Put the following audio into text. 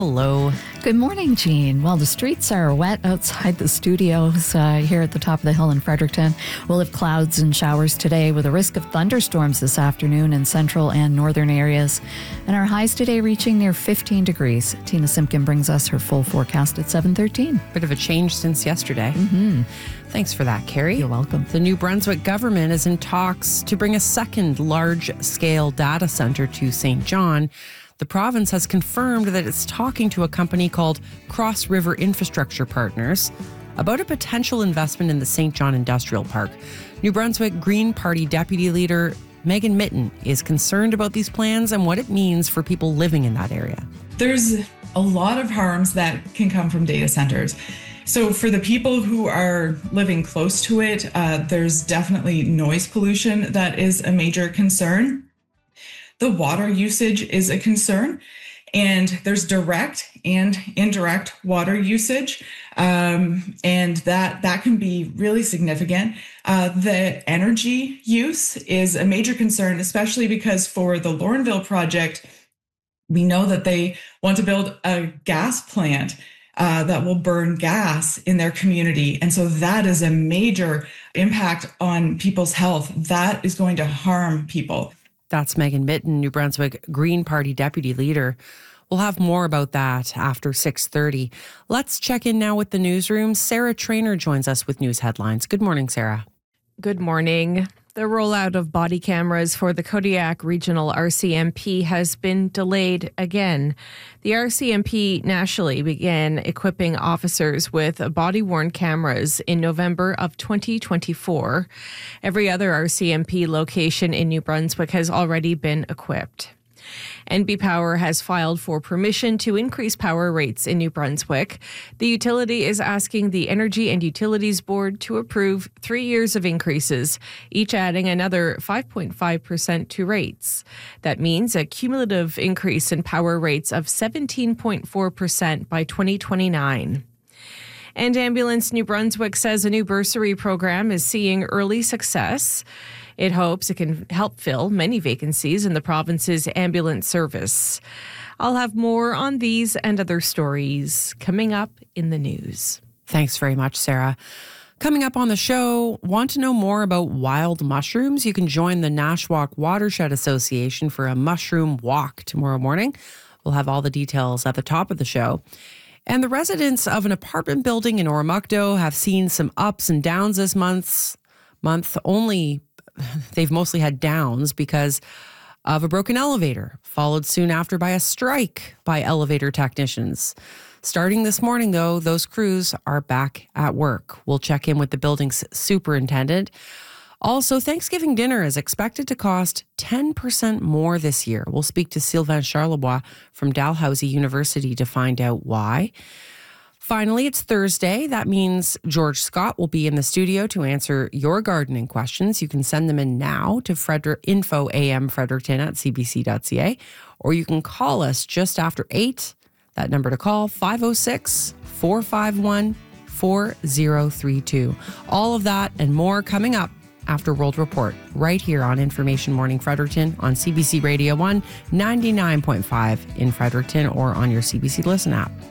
Hello. Good morning, Jean. Well, the streets are wet outside the studios here at the top of the hill in Fredericton. We'll have clouds and showers today with a risk of thunderstorms this afternoon in central and northern areas. And our highs today reaching near 15 degrees. Tina Simpkin brings us her full forecast at 7:13. Bit of a change since yesterday. Thanks for that, Carrie. You're welcome. The New Brunswick government is in talks to bring a second large-scale data center to St. John. The province has confirmed that it's talking to a company called Cross River Infrastructure Partners about a potential investment in the St. John Industrial Park. New Brunswick Green Party Deputy Leader Megan Mitten is concerned about these plans and what it means for people living in that area. There's a lot of harms that can come from data centers. So for the people who are living close to it, there's definitely noise pollution that is a major concern. The water usage is a concern, and there's direct and indirect water usage, and that can be really significant. The energy use is a major concern, especially because for the Lornville project, we know that they want to build a gas plant that will burn gas in their community. And so that is a major impact on people's health. That is going to harm people. That's Megan Mitten, New Brunswick Green Party Deputy Leader. We'll have more about that after 6:30. Let's check in now with the newsroom. Sarah Trainer joins us with news headlines. Good morning, Sarah. Good morning. The rollout of body cameras for the Kodiak Regional RCMP has been delayed again. The RCMP nationally began equipping officers with body-worn cameras in November of 2024. Every other RCMP location in New Brunswick has already been equipped. NB Power has filed for permission to increase power rates in New Brunswick. The utility is asking the Energy and Utilities Board to approve 3 years of increases, each adding another 5.5% to rates. That means a cumulative increase in power rates of 17.4% by 2029. And Ambulance New Brunswick says a new bursary program is seeing early success. It hopes it can help fill many vacancies in the province's ambulance service. I'll have more on these and other stories coming up in the news. Thanks very much, Sarah. Coming up on the show, want to know more about wild mushrooms? You can join the Nashwauk Watershed Association for a mushroom walk tomorrow morning. We'll have all the details at the top of the show. And the residents of an apartment building in Oromocto have seen some ups and downs this month. They've mostly had downs because of a broken elevator, followed soon after by a strike by elevator technicians. Starting this morning, though, those crews are back at work. We'll check in with the building's superintendent. Also, Thanksgiving dinner is expected to cost 10% more this year. We'll speak to Sylvain Charlebois from Dalhousie University to find out why. Finally, it's Thursday. That means George Scott will be in the studio to answer your gardening questions. You can send them in now to info@cbc.ca, or you can call us just after 8. That number to call, 506-451-4032. All of that and more coming up after World Report, right here on Information Morning Fredericton on CBC Radio 1, 99.5 in Fredericton, or on your CBC Listen app.